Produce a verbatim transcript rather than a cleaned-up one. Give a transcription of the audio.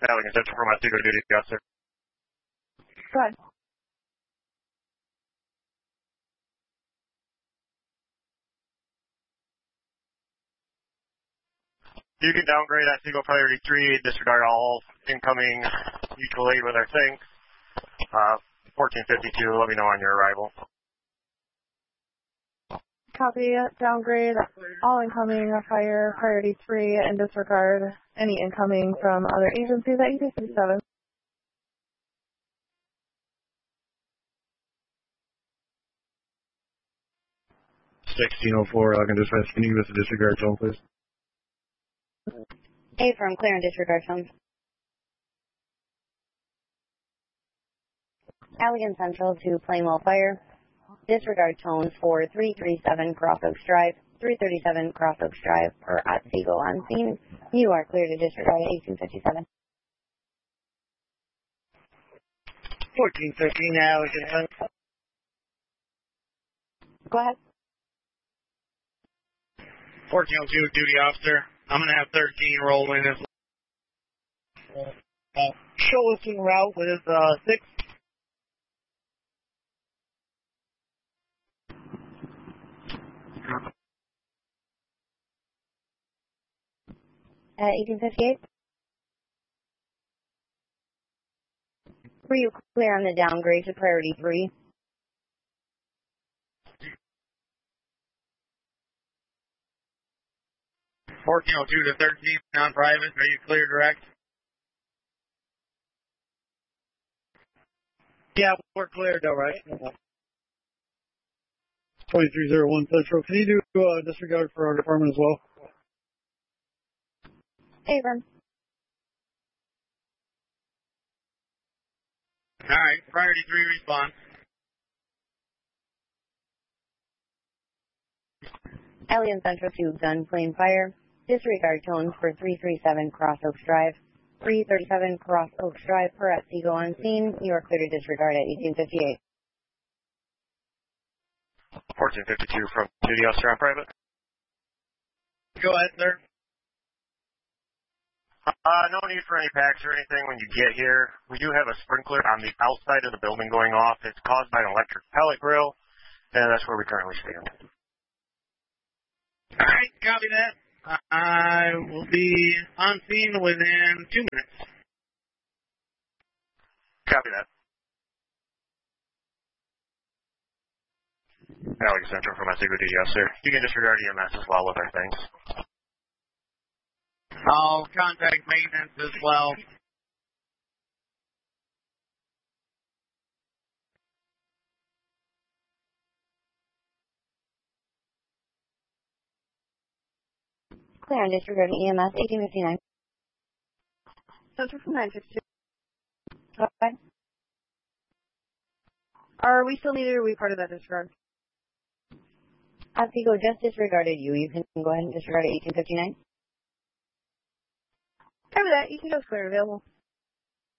Allegan Central for my Seago duty officer. Go ahead. You can downgrade at Seago Priority three, disregard all incoming mutual aid with our things. Uh, fourteen fifty-two, let me know on your arrival. Copy, downgrade, all incoming fire, priority three, and disregard any incoming from other agencies at E T fifty-seven. sixteen oh four, Allegan Dispatch. Can you give us a disregard tone, please? A from clear and disregard tones. Allegan Central to Plainwell Fire. Disregard tones for three thirty-seven Cross Oaks Drive, three thirty-seven Cross Oaks Drive per at Seago on scene. You are clear to disregard at eighteen fifty-seven. fourteen fifteen, Allegan Central. Go ahead. fourteen oh two, duty officer. I'm going to have thirteen roll in as uh, show-looking route with uh, six. At eighteen fifty-eight. Were you clear on the downgrade to priority three? fourteen oh two to thirteen, non-private. Are you clear direct? Yeah, we're cleared though, right? twenty-three oh one Central. Can you do uh, disregard for our department as well? Abram. All right, priority three response. Allegan Central to Gunplane Fire. Disregard tones for three thirty-seven Cross Oaks Drive. three thirty-seven Cross Oaks Drive per at Seago on scene. You are clear to disregard at eighteen fifty-eight. fourteen fifty-two from duty officer on private. Go ahead, sir. Uh, no need for any packs or anything when you get here. We do have a sprinkler on the outside of the building going off. It's caused by an electric pellet grill, and that's where we currently stand. All right, copy that. I will be on scene within two minutes. Copy that. Allegan Central for my Seago duty officer. You can disregard E M S as well with our things. I'll contact maintenance as well. Clear and disregard E M S eighteen fifty-nine. Central from nine fifty-two. Go ahead. Are we still needed or are we part of that disregard? At Seago just disregarded you. You can go ahead and disregard at eighteen fifty-nine. Cover that. You can go clear available.